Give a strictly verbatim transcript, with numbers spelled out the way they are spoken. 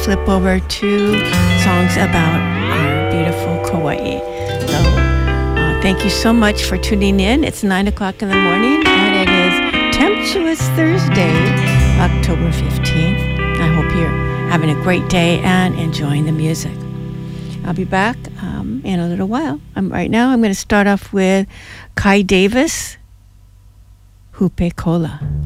flip over to songs about our beautiful Kauai. So uh, thank you so much for tuning in. It's nine o'clock in the morning, and it is Temptuous Thursday, October fifteenth. I hope you're having a great day and enjoying the music. I'll be back um, in a little while. Um, right now, I'm going to start off with Kai Davis, Hupe Kola.